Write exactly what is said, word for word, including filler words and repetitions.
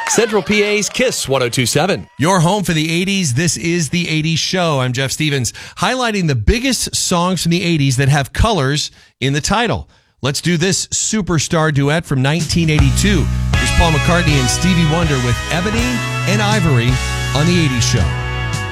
Central P A's Kiss one oh two point seven. Your home for the eighties. This is the eighties Show. I'm Jeff Stevens, highlighting the biggest songs from the eighties that have colors in the title. Let's do this superstar duet from nineteen eighty-two. Here's Paul McCartney and Stevie Wonder with Ebony and Ivory on the eighties Show.